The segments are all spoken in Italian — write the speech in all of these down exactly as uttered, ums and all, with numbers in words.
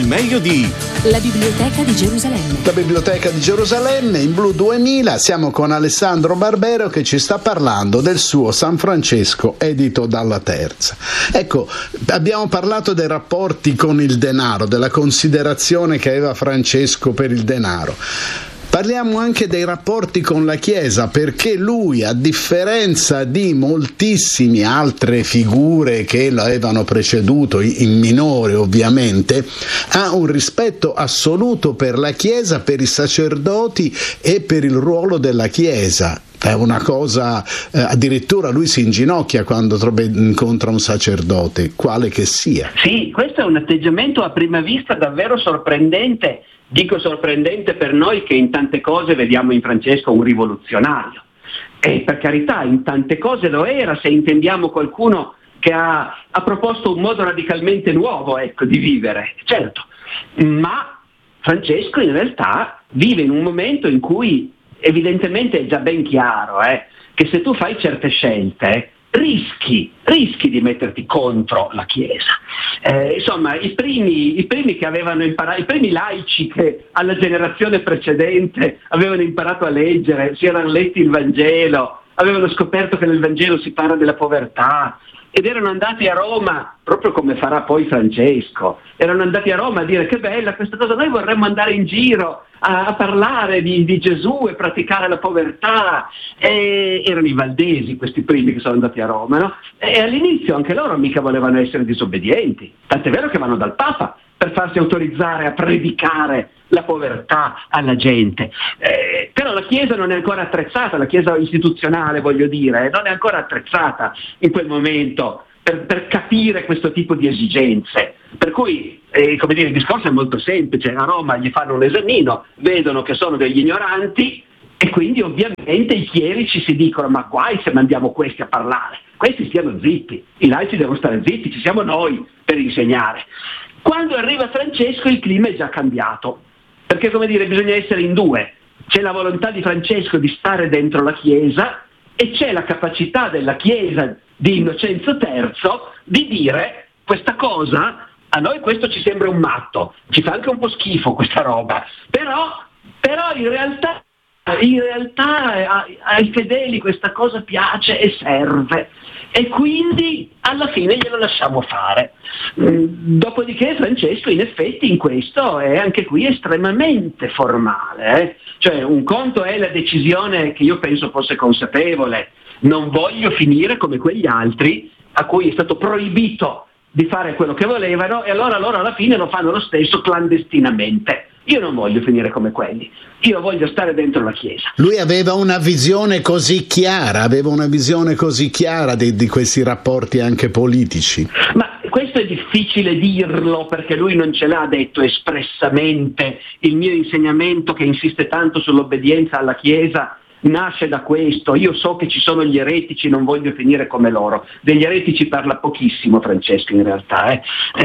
meglio di La Biblioteca di Gerusalemme. La Biblioteca di Gerusalemme in Blu duemila. Siamo con Alessandro Barbero che ci sta parlando del suo San Francesco edito dalla Terza. Ecco, abbiamo parlato dei rapporti con il denaro, della considerazione che aveva Francesco per il denaro. Parliamo anche dei rapporti con la Chiesa, perché lui, a differenza di moltissime altre figure che lo avevano preceduto, in minore ovviamente, ha un rispetto assoluto per la Chiesa, per i sacerdoti e per il ruolo della Chiesa. È una cosa, eh, addirittura lui si inginocchia quando trova, incontra un sacerdote, quale che sia. Sì, questo è un atteggiamento a prima vista davvero sorprendente. Dico sorprendente per noi che in tante cose vediamo in Francesco un rivoluzionario. E per carità, in tante cose lo era, se intendiamo qualcuno che ha, ha proposto un modo radicalmente nuovo, ecco, di vivere, certo. Ma Francesco in realtà vive in un momento in cui evidentemente è già ben chiaro eh, che se tu fai certe scelte rischi, rischi di metterti contro la Chiesa. Eh, insomma, i primi, i primi che avevano imparato, i primi laici che alla generazione precedente avevano imparato a leggere, si erano letti il Vangelo, avevano scoperto che nel Vangelo si parla della povertà ed erano andati a Roma, proprio come farà poi Francesco, erano andati a Roma a dire che bella questa cosa, noi vorremmo andare in giro a, a parlare di, di Gesù e praticare la povertà. E erano i valdesi questi primi che sono andati a Roma, no? E all'inizio anche loro mica volevano essere disobbedienti, tant'è vero che vanno dal Papa per farsi autorizzare a predicare la povertà alla gente. Eh, però la Chiesa non è ancora attrezzata, la Chiesa istituzionale voglio dire, non è ancora attrezzata in quel momento per, per capire questo tipo di esigenze. Per cui, eh, come dire, il discorso è molto semplice, a Roma gli fanno un esamino, vedono che sono degli ignoranti e quindi ovviamente i chierici si dicono ma guai se mandiamo questi a parlare, questi stiano zitti, i laici devono stare zitti, ci siamo noi per insegnare. Quando arriva Francesco il clima è già cambiato, perché come dire bisogna essere in due, c'è la volontà di Francesco di stare dentro la Chiesa e c'è la capacità della Chiesa di Innocenzo terzo di dire questa cosa, a noi questo ci sembra un matto, ci fa anche un po' schifo questa roba, però, però in realtà in realtà ai fedeli questa cosa piace e serve e quindi alla fine glielo lasciamo fare. Dopodiché Francesco in effetti in questo è anche qui estremamente formale, eh? Cioè un conto è la decisione che io penso fosse consapevole, non voglio finire come quegli altri a cui è stato proibito di fare quello che volevano e allora loro alla fine lo fanno lo stesso clandestinamente. Io non voglio finire come quelli, io voglio stare dentro la Chiesa. Lui aveva una visione così chiara, aveva una visione così chiara di, di questi rapporti anche politici. Ma questo è difficile dirlo perché lui non ce l'ha detto espressamente. Il mio insegnamento che insiste tanto sull'obbedienza alla Chiesa nasce da questo. Io so che ci sono gli eretici, non voglio finire come loro. Degli eretici parla pochissimo Francesco in realtà, eh.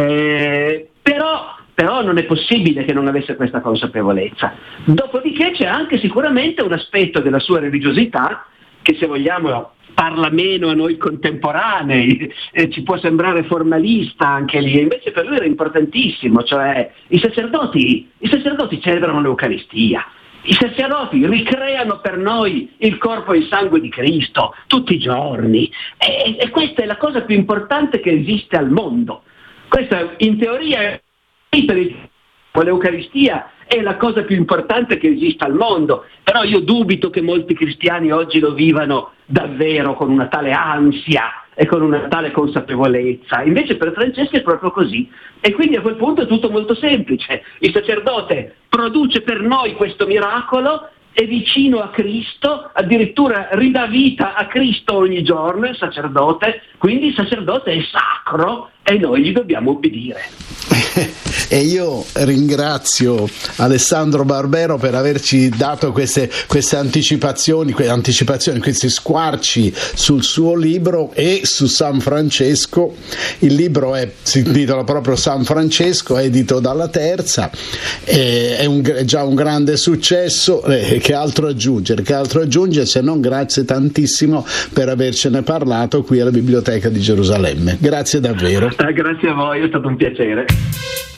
Eh, però Però non è possibile che non avesse questa consapevolezza. Dopodiché c'è anche sicuramente un aspetto della sua religiosità che, se vogliamo, parla meno a noi contemporanei, eh, ci può sembrare formalista anche lì, invece per lui era importantissimo, cioè i sacerdoti, i sacerdoti celebrano l'Eucaristia. I sacerdoti ricreano per noi il corpo e il sangue di Cristo tutti i giorni e, e questa è la cosa più importante che esiste al mondo. Questa in teoria è l'Eucaristia è la cosa più importante che esista al mondo, però io dubito che molti cristiani oggi lo vivano davvero con una tale ansia e con una tale consapevolezza. Invece per Francesco è proprio così e quindi a quel punto è tutto molto semplice. Il sacerdote produce per noi questo miracolo, è vicino a Cristo, addirittura ridà vita a Cristo ogni giorno il sacerdote, quindi il sacerdote è sacro e noi gli dobbiamo obbedire. E io ringrazio Alessandro Barbero per averci dato queste, queste anticipazioni, queste anticipazioni, questi squarci sul suo libro e su San Francesco. Il libro è, si intitola proprio San Francesco, è edito dalla Terza, è, è, un, è già un grande successo. Eh, che altro aggiungere? Che altro aggiungere se non grazie tantissimo per avercene parlato qui alla Biblioteca di Gerusalemme. Grazie davvero. Grazie a voi, è stato un piacere.